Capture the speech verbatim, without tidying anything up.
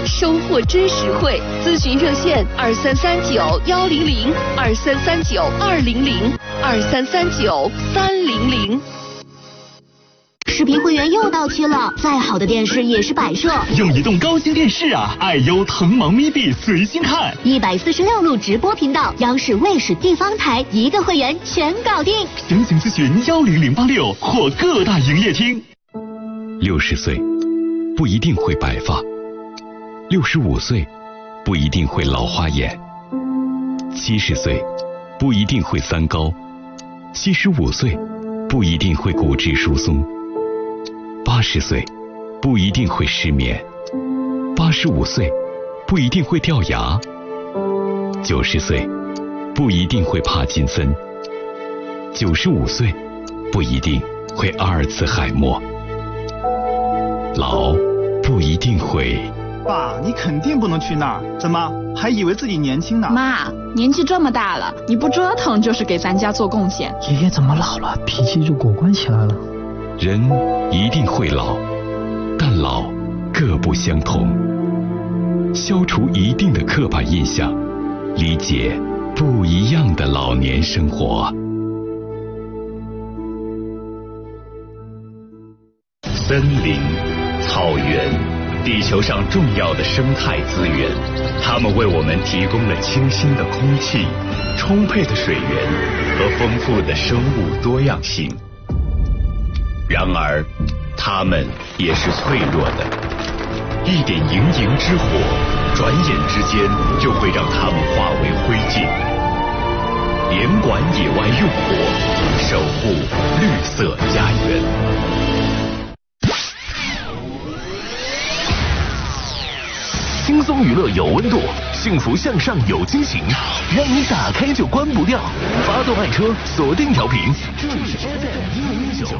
收获真实惠。咨询热线二三三九幺零零二三三九二零零二三三九三零零。 视频会员又到期了，再好的电视也是摆设。 用移动高清电视啊，爱优腾芒咪币随心看， 一百四十六路直播频道，央视、卫视、地方台一个会员全搞定。 详情咨询幺零零八六或各大营业厅。 六十岁不一定会白发，六十五岁不一定会老花眼，七十岁不一定会三高，七十五岁不一定会骨质疏松，八十岁不一定会失眠，八十五岁不一定会掉牙，九十岁不一定会帕金森，九十五岁不一定会阿尔茨海默，老不一定会。 爸，你肯定不能去那儿，怎么还以为自己年轻呢？ 妈，年纪这么大了，你不折腾就是给咱家做贡献。 爷爷怎么老了，脾气就果断起来了？ 人一定会老，但老各不相同。消除一定的刻板印象，理解不一样的老年生活。 森林、草原，地球上重要的生态资源，它们为我们提供了清新的空气、充沛的水源和丰富的生物多样性。然而，它们也是脆弱的，一点营营之火，转眼之间就会让它们化为灰烬。严管野外用火，守护绿色家园。 轻松娱乐有温度，幸福向上有惊喜，让你打开就关不掉。发动爱车，锁定调频，这里是 F M 一零一九。